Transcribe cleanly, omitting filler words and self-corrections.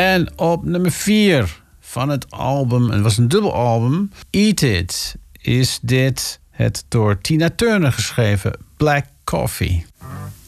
En op nummer 4 van het album, het was een dubbelalbum, Eat It, is dit het door Tina Turner geschreven Black Coffee.